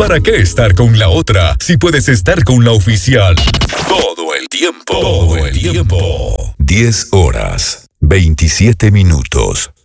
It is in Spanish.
¿Para qué estar con la otra si puedes estar con la oficial? Todo el tiempo. Todo el tiempo. 10 horas, 27 minutos.